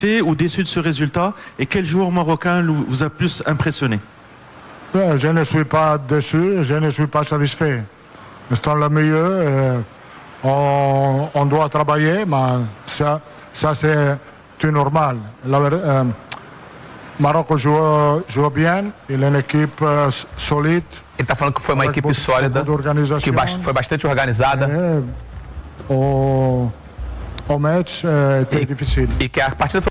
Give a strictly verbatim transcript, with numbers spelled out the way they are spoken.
ou déçu de ce résultat? Et quel joueur marocain vous a plus impressionné? Je ne suis pas déçu, je ne suis pas satisfait. C'est le mieux. Euh, on, on doit travailler, mais ça, ça c'est tout normal. La, euh, Maroc joue, joue bien, il est une équipe euh, solide. Ele está falando que foi uma equipe sólida, que foi bastante organizada. É, o, o match é, é e, difícil. E que a partida foi